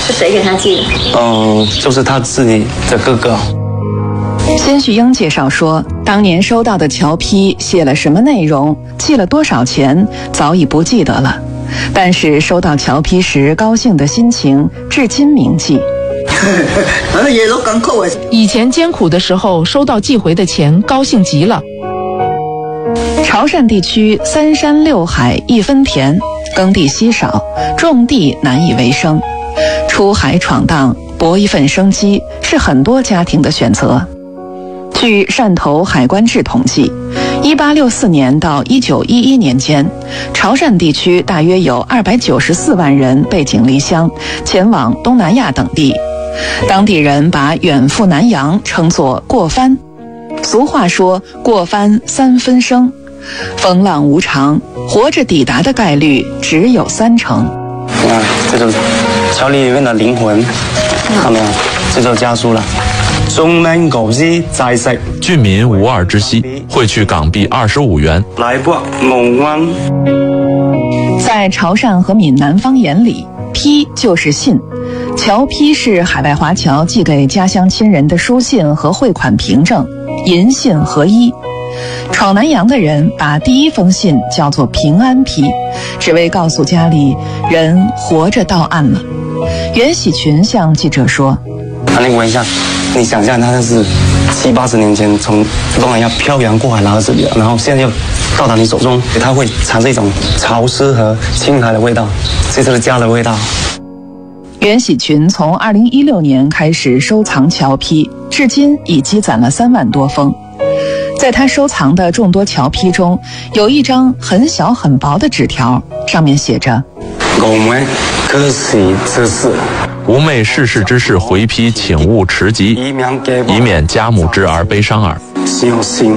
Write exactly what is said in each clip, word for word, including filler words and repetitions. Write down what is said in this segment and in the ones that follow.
是谁给他寄的？ 嗯、呃，就是他自己的哥哥。 辛旭英介绍说，当年收到的侨批写了什么内容，寄了多少钱，早已不记得了。但是收到侨批时高兴的心情，至今铭记。 以前艰苦的时候，收到寄回的钱，高兴极了。 潮汕地区三山六海一分田，耕地稀少，种地难以为生。出海闯荡，搏一份生机，是很多家庭的选择。据汕头海关志统计，一八六四年到一九一一年间，潮汕地区大约有二百九十四万人背井离乡，前往东南亚等地。当地人把远赴南洋称作过番。俗话说，过番三分生，风浪无常，活着抵达的概率只有三成。 你看，这就是潮里面的灵魂，看到没有？这就家书了。中闽狗之在食， 郡民无二之息，汇去港币二十五元。 来不蒙湾。 在潮汕和闽南方言里，批就是信，侨批是海外华侨寄给家乡亲人的书信和汇款凭证，银信合一。闯南洋的人把第一封信叫做平安批，只为告诉家里人活着到岸了。袁喜群向记者说：“ 啊，你闻一下，你想象他是七八十年前从东南亚漂洋过海来到这里，然后现在又到达你手中，它会产生一种潮湿和青苔的味道，这就是家的味道。” 袁喜群从二零一六年开始收藏侨批，至今已积攒了三万多封。在他收藏的众多侨批中，有一张很小很薄的纸条，上面写着：“ 我们可喜之事， 吾妹逝世之事回批，请勿迟急，以免家母之而悲伤耳。” 小心。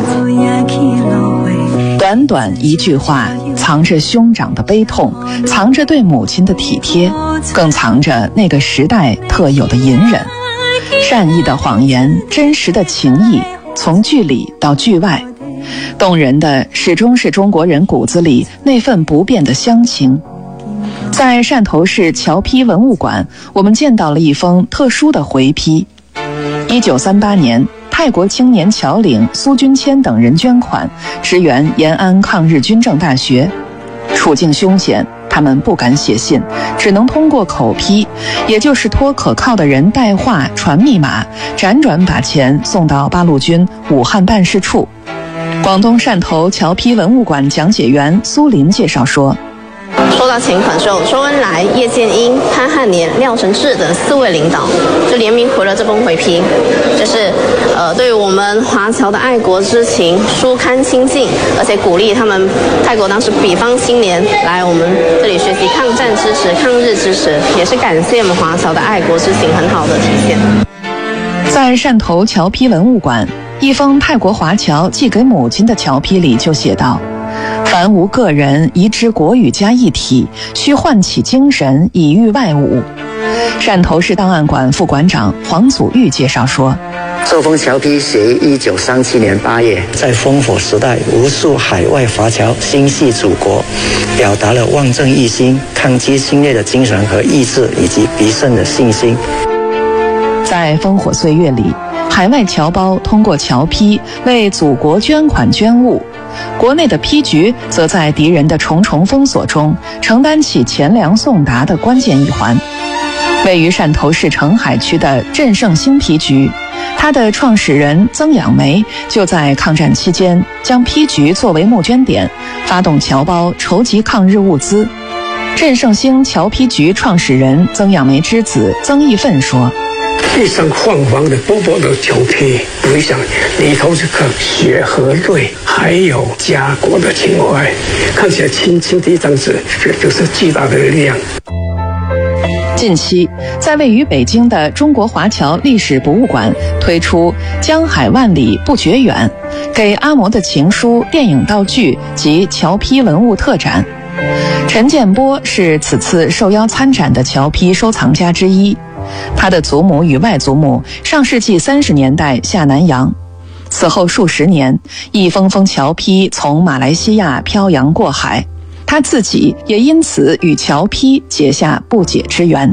短短一句话，藏着兄长的悲痛，藏着对母亲的体贴，更藏着那个时代特有的隐忍。善意的谎言，真实的情谊，从剧里到剧外，动人的始终是中国人骨子里那份不变的乡情。在汕头市侨批文物馆，我们见到了一封特殊的回批。一九三八年，泰国青年侨领苏君谦等人捐款，支援延安抗日军政大学。处境凶险，他们不敢写信，只能通过口批，也就是托可靠的人带话传密码，辗转把钱送到八路军武汉办事处。广东汕头侨批文物馆讲解员苏林介绍说， 收到钱款之后，周恩来、叶剑英、潘汉年、廖承志等四位领导就联名回了这封回批，就是呃对我们华侨的爱国之情书刊亲近，而且鼓励他们泰国当时北方青年来我们这里学习抗战知识、抗日知识，也是感谢我们华侨的爱国之情很好的体现。 在汕头侨批文物馆，一封泰国华侨寄给母亲的侨批里就写道：凡无个人移之国语加一体，须唤起精神以御外物。汕头市档案馆副馆长黄祖玉介绍说， 这封侨批写于一九三七年八月，在烽火时代，无数海外华侨心系祖国，表达了望正一心、抗击侵略的精神和意志，以及必胜的信心。 在烽火岁月里，海外侨胞通过侨批为祖国捐款捐物，国内的批局则在敌人的重重封锁中承担起钱粮送达的关键一环。位于汕头市澄海区的振盛兴批局，它的创始人曾养梅就在抗战期间将批局作为募捐点，发动侨胞筹集抗日物资。振盛兴侨批局创始人曾养梅之子曾义奋说， 地上放放的薄薄的侨批，回想里头这个血和泪，还有家国的情怀，看起来轻轻的一张纸，这就是巨大的力量。 近期，在位于北京的中国华侨历史博物馆推出“江海万里不觉远”给阿嬷的情书电影道具及侨批文物特展。陈建波是此次受邀参展的侨批收藏家之一，他的祖母与外祖母上世纪三十年代下南洋，此后数十年，一封封侨批从马来西亚漂洋过海，他自己也因此与侨批结下不解之缘。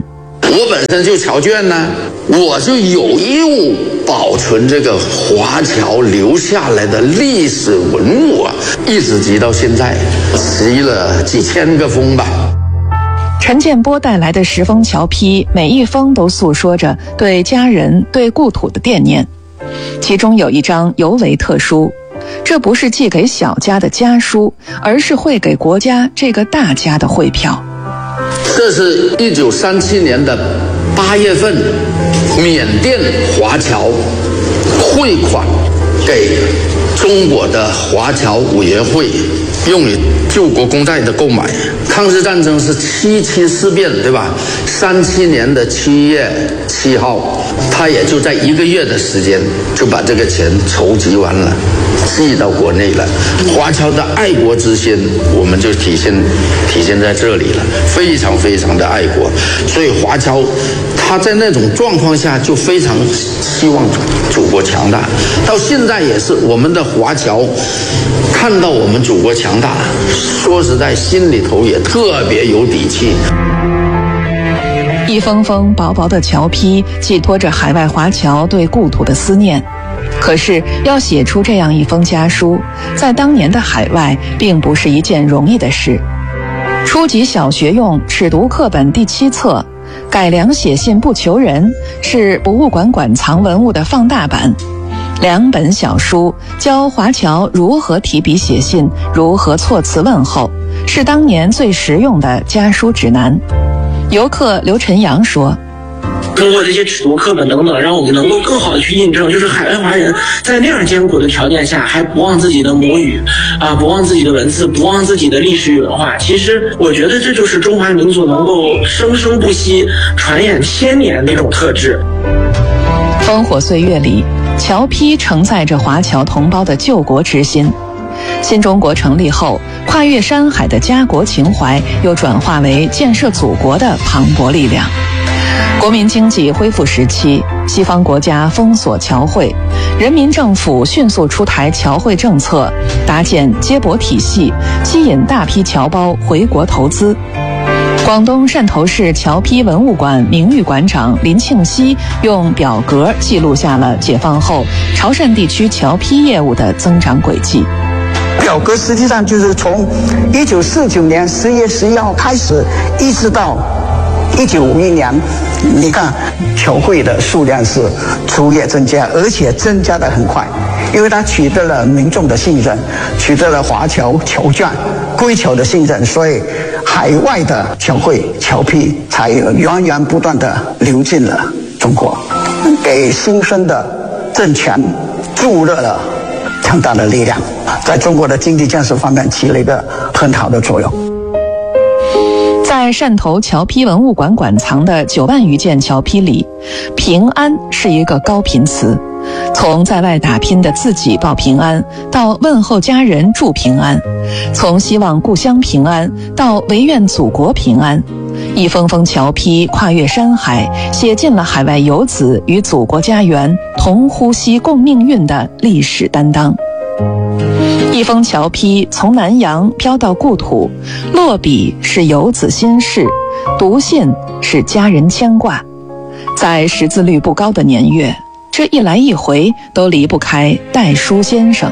我本身就侨眷呢，我就有义务保存这个华侨留下来的历史文物啊，一直集到现在，集了几千个封吧。 陈建波带来的十封侨批，每一封都诉说着对家人、对故土的惦念。其中有一张尤为特殊，这不是寄给小家的家书，而是汇给国家这个大家的汇票。 这是一九三七年的八月份，缅甸华侨汇款给中国的华侨委员会，用于救国公债的购买。抗日战争是七七事变，对吧？三七年的七月七号，他也就在一个月的时间就把这个钱筹集完了，寄到国内了。华侨的爱国之心，我们就体现体现在这里了，非常非常的爱国。所以华侨他在那种状况下就非常希望祖国强大，到现在也是我们的华侨看到我们祖国强大，说实在心里头也特别有底气。 一封封薄薄的侨批寄托着海外华侨对故土的思念，可是要写出这样一封家书，在当年的海外并不是一件容易的事。初级小学用尺读课本第七册改良写信不求人，是博物馆馆藏文物的放大版。两本小书教华侨如何提笔写信，如何措辞问候，是当年最实用的家书指南。游客刘晨阳说， 通过这些尺读课本等等，让我们能够更好的去印证，就是海外华人在那样艰苦的条件下，还不忘自己的母语啊，不忘自己的文字，不忘自己的历史与文化。其实我觉得这就是中华民族能够生生不息、传衍千年的一种特质。 烽火岁月里，侨批承载着华侨同胞的救国之心。新中国成立后，跨越山海的家国情怀又转化为建设祖国的磅礴力量。国民经济恢复时期，西方国家封锁侨汇，人民政府迅速出台侨汇政策，搭建接驳体系，吸引大批侨胞回国投资。广东汕头市侨批文物馆名誉馆长林庆熙用表格记录下了解放后潮汕地区侨批业务的增长轨迹。 表格实际上就是从一九四九年十月十一号开始，一直到一九五一年，你看侨汇的数量是逐月增加，而且增加得很快，因为它取得了民众的信任，取得了华侨侨眷归侨的信任，所以海外的侨汇侨批才源源不断地流进了中国，给新生的政权注入了强大的力量，在中国的经济建设方面起了一个很好的作用。 在汕头侨批文物馆馆藏的九万余件侨批里，平安是一个高频词，从在外打拼的自己报平安，到问候家人祝平安，从希望故乡平安到唯愿祖国平安，一封封侨批跨越山海，写尽了海外游子与祖国家园同呼吸共命运的历史担当。一封侨批从南洋飘到故土，落笔是游子心事，读信是家人牵挂。在识字率不高的年月，这一来一回都离不开代书先生。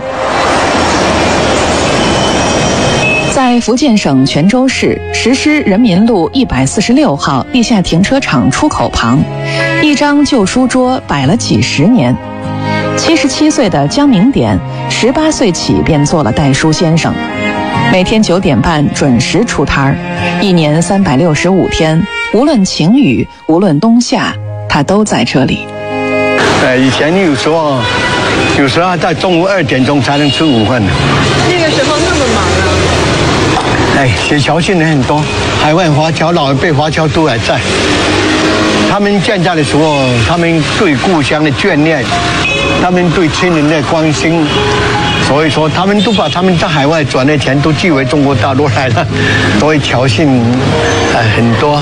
在福建省泉州市石狮人民路一百四十六号地下停车场出口旁，一张旧书桌摆了几十年。七十七岁的江明典，十八岁起便做了代书先生，每天九点半准时出摊儿，一年三百六十五天，无论晴雨，无论冬夏，他都在这里。 呃，以前有时候，有时候在中午二点钟才能吃午饭呢。 那个时候那么忙啊？ 哎，写侨信的很多，海外华侨、老一辈华侨都还在。他们健在的时候，他们对故乡的眷恋，他们对亲人的关心，所以说他们都把他们在海外赚的钱都寄回中国大陆来了，所以侨信呃很多。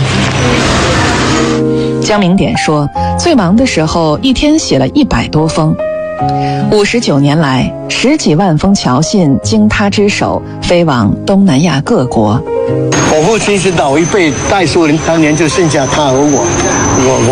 江明典说，最忙的时候一天写了一百多封。五十九年来，十几万封侨信经他之手飞往东南亚各国。 我父亲是老一辈代书人，当年就剩下他和我，我